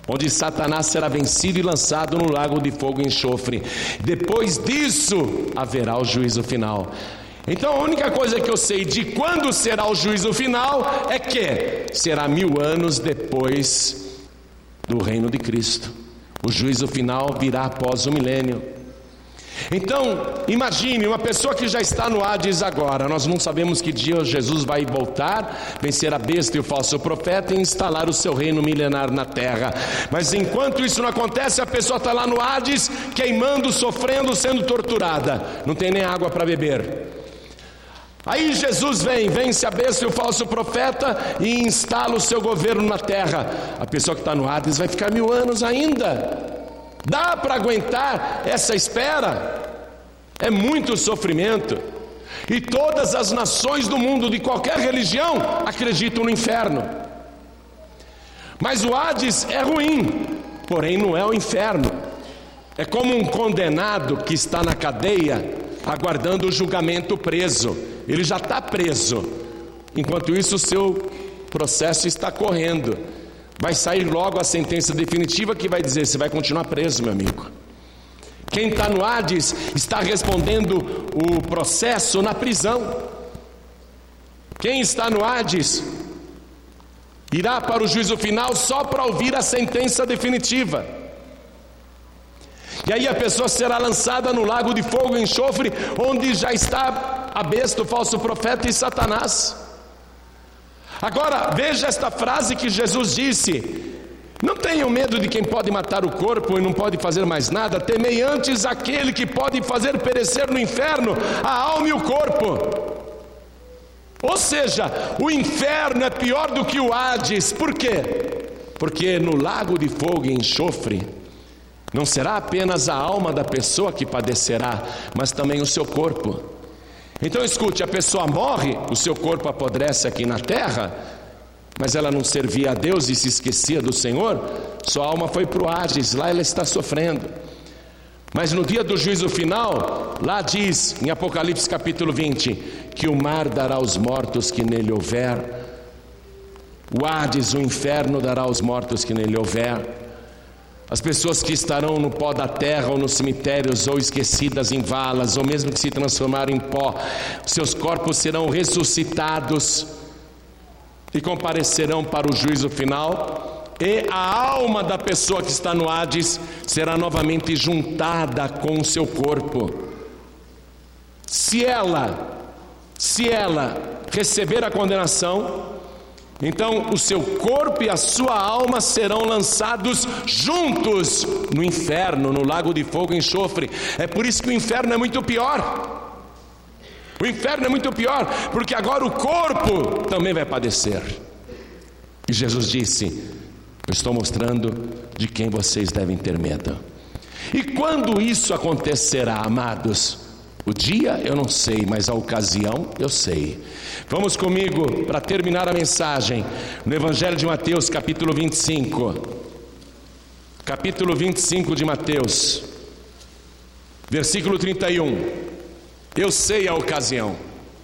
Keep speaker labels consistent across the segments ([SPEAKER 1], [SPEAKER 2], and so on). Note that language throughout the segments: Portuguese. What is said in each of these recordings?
[SPEAKER 1] onde Satanás será vencido e lançado no lago de fogo e enxofre. Depois disso haverá o juízo final. Então a única coisa que eu sei de quando será o juízo final é que será 1000 anos depois do reino de Cristo. O juízo final virá após o milênio. Então, imagine uma pessoa que já está no Hades agora. Nós não sabemos que dia Jesus vai voltar, vencer a besta e o falso profeta e instalar o seu reino milenar na terra. Mas enquanto isso não acontece, a pessoa está lá no Hades, queimando, sofrendo, sendo torturada. Não tem nem água para beber. Aí Jesus vence a besta e o falso profeta e instala o seu governo na terra. A pessoa que está no Hades vai ficar 1000 anos ainda. Dá para aguentar essa espera? É muito sofrimento. E todas as nações do mundo, de qualquer religião, acreditam no inferno. Mas o Hades é ruim, porém não é o inferno. É como um condenado que está na cadeia, aguardando o julgamento preso. Ele já está preso. Enquanto isso, o seu processo está correndo. Vai sair logo a sentença definitiva que vai dizer: você vai continuar preso, meu amigo. Quem está no Hades está respondendo o processo na prisão. Quem está no Hades irá para o juízo final só para ouvir a sentença definitiva. E aí a pessoa será lançada no lago de fogo e enxofre, onde já está a besta, o falso profeta e Satanás. Agora, veja esta frase que Jesus disse: não tenham medo de quem pode matar o corpo e não pode fazer mais nada, temei antes aquele que pode fazer perecer no inferno a alma e o corpo. Ou seja, o inferno é pior do que o Hades. Por quê? Porque no lago de fogo e enxofre não será apenas a alma da pessoa que padecerá, mas também o seu corpo. Então escute, a pessoa morre, o seu corpo apodrece aqui na terra, mas ela não servia a Deus e se esquecia do Senhor, sua alma foi para o Hades, lá ela está sofrendo. Mas no dia do juízo final, lá diz em Apocalipse capítulo 20, que o mar dará aos mortos que nele houver, o Hades, o inferno dará aos mortos que nele houver. As pessoas que estarão no pó da terra ou nos cemitérios ou esquecidas em valas, ou mesmo que se transformaram em pó, seus corpos serão ressuscitados e comparecerão para o juízo final, e a alma da pessoa que está no Hades será novamente juntada com o seu corpo. Se ela receber a condenação, então o seu corpo e a sua alma serão lançados juntos no inferno, no lago de fogo e enxofre. É por isso que o inferno é muito pior. O inferno é muito pior, porque agora o corpo também vai padecer. E Jesus disse: eu estou mostrando de quem vocês devem ter medo. E quando isso acontecerá, amados? O dia eu não sei, mas a ocasião eu sei. Vamos comigo para terminar a mensagem no Evangelho de Mateus, capítulo 25. Capítulo 25 de Mateus, versículo 31. Eu sei a ocasião.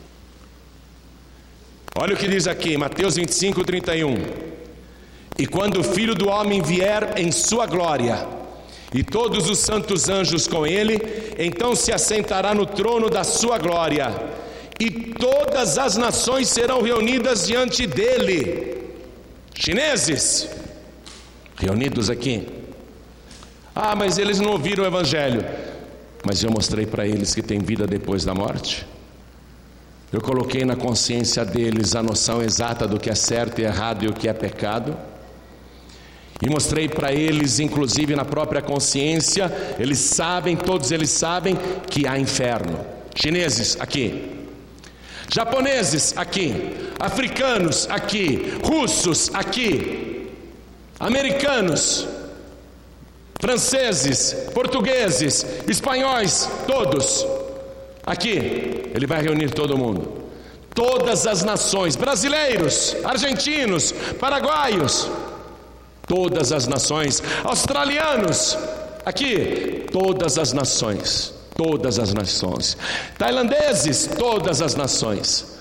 [SPEAKER 1] Olha o que diz aqui, Mateus 25, 31. E quando o Filho do Homem vier em sua glória, e todos os santos anjos com ele, então se assentará no trono da sua glória, e todas as nações serão reunidas diante dele. Chineses reunidos aqui. Ah, mas eles não ouviram o Evangelho. Mas eu mostrei para eles que tem vida depois da morte. Eu coloquei na consciência deles a noção exata do que é certo e errado e o que é pecado. E mostrei para eles, inclusive na própria consciência, eles sabem, todos eles sabem que há inferno. Chineses, aqui. Japoneses, aqui. Africanos, aqui. Russos, aqui. Americanos, franceses, portugueses, espanhóis, todos. Aqui, ele vai reunir todo mundo. Todas as nações, brasileiros, argentinos, paraguaios, todas as nações, australianos, aqui, todas as nações, tailandeses, todas as nações,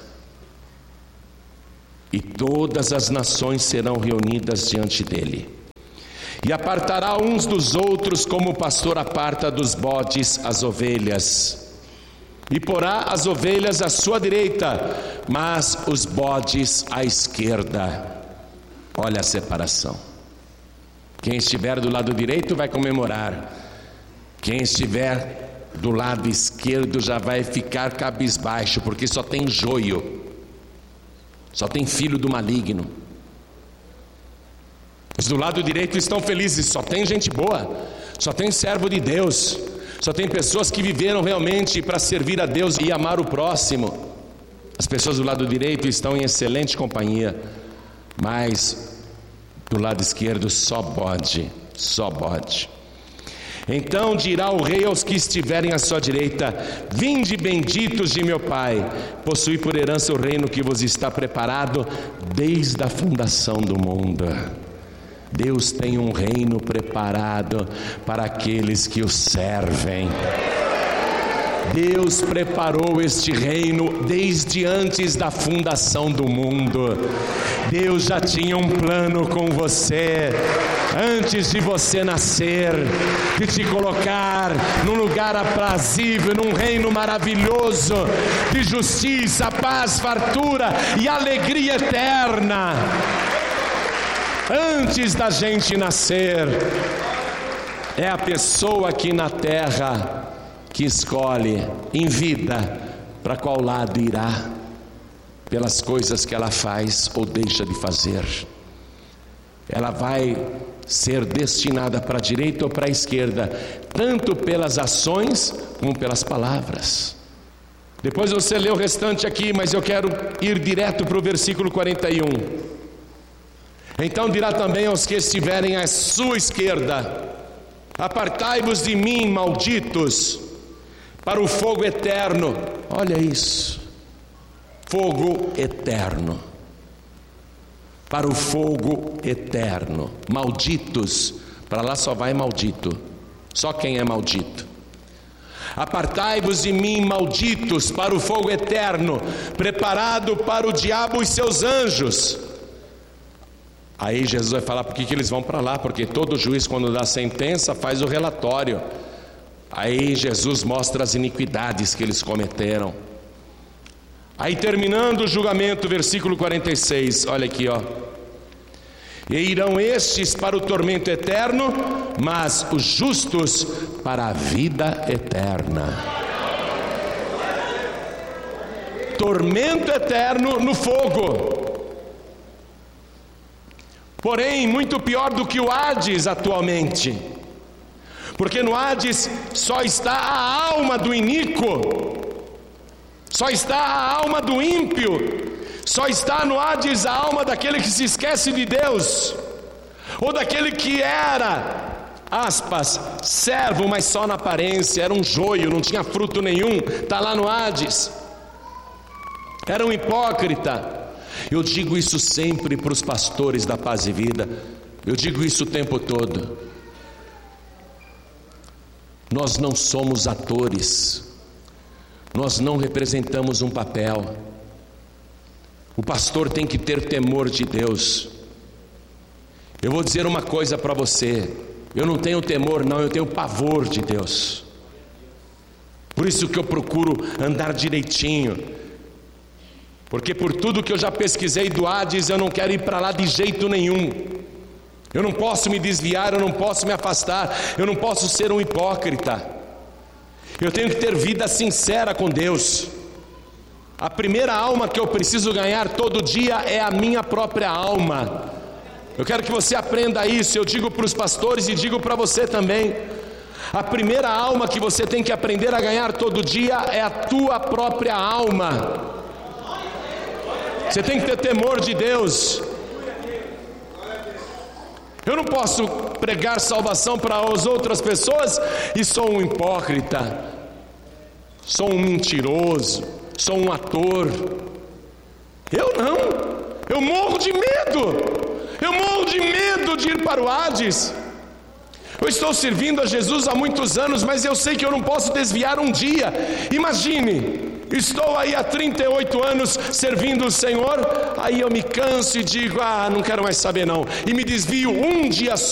[SPEAKER 1] e todas as nações serão reunidas diante dele, e apartará uns dos outros, como o pastor aparta dos bodes as ovelhas. E porá as ovelhas à sua direita, mas os bodes à esquerda. Olha a separação. Quem estiver do lado direito vai comemorar. Quem estiver do lado esquerdo já vai ficar cabisbaixo, porque só tem joio, só tem filho do maligno. Os do lado direito estão felizes, só tem gente boa, só tem servo de Deus, só tem pessoas que viveram realmente para servir a Deus e amar o próximo. As pessoas do lado direito estão em excelente companhia, mas do lado esquerdo só bode, só bode. Então dirá o rei aos que estiverem à sua direita: vinde benditos de meu Pai, possuí por herança o reino que vos está preparado desde a fundação do mundo. Deus tem um reino preparado para aqueles que o servem. Deus preparou este reino desde antes da fundação do mundo. Deus já tinha um plano com você, antes de você nascer, de te colocar num lugar aprazível, num reino maravilhoso, de justiça, paz, fartura e alegria eterna. Antes da gente nascer, é a pessoa aqui na terra que escolhe em vida para qual lado irá, pelas coisas que ela faz ou deixa de fazer. Ela vai ser destinada para a direita ou para a esquerda, tanto pelas ações como pelas palavras. Depois você lê o restante aqui, mas eu quero ir direto para o versículo 41. Então dirá também aos que estiverem à sua esquerda: apartai-vos de mim, malditos, para o fogo eterno. Olha isso, fogo eterno, para o fogo eterno. Malditos, para lá só vai maldito, só quem é maldito. Apartai-vos de mim, malditos, para o fogo eterno, preparado para o diabo e seus anjos. Aí Jesus vai falar por que eles vão para lá, porque todo juiz, quando dá sentença, faz o relatório. Aí Jesus mostra as iniquidades que eles cometeram. Aí, terminando o julgamento, versículo 46, olha aqui, ó: e irão estes para o tormento eterno, mas os justos para a vida eterna. Tormento eterno no fogo. Porém, muito pior do que o Hades atualmente, porque no Hades só está a alma do iníquo, só está a alma do ímpio, só está no Hades a alma daquele que se esquece de Deus, ou daquele que era, aspas, servo, mas só na aparência, era um joio, não tinha fruto nenhum, está lá no Hades, era um hipócrita. Eu digo isso sempre para os pastores da Paz e Vida, eu digo isso o tempo todo. Nós não somos atores, nós não representamos um papel. O pastor tem que ter temor de Deus. Eu vou dizer uma coisa para você: eu não tenho temor não, eu tenho pavor de Deus. Por isso que eu procuro andar direitinho, porque por tudo que eu já pesquisei do Hades, eu não quero ir para lá de jeito nenhum. Eu não posso me desviar, eu não posso me afastar, eu não posso ser um hipócrita. Eu tenho que ter vida sincera com Deus. A primeira alma que eu preciso ganhar todo dia é a minha própria alma. Eu quero que você aprenda isso. Eu digo para os pastores e digo para você também: a primeira alma que você tem que aprender a ganhar todo dia é a tua própria alma. Você tem que ter temor de Deus. Eu não posso pregar salvação para as outras pessoas e sou um hipócrita, sou um mentiroso, sou um ator. Eu não, eu morro de medo de ir para o Hades. Eu estou servindo a Jesus há muitos anos, mas eu sei que eu não posso desviar um dia. Imagine, estou aí há 38 anos servindo o Senhor, aí eu me canso e digo: não quero mais saber não, e me desvio um dia